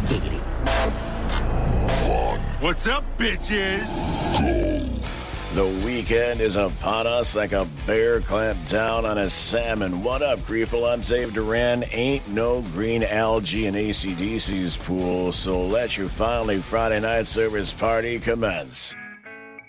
Giggity. What's up, bitches? The weekend is upon us like a bear clamped down on a salmon. What up, Creeple? I'm Dave Duran. Ain't no green algae in AC/DC's pool, so let your finally Friday night service party commence.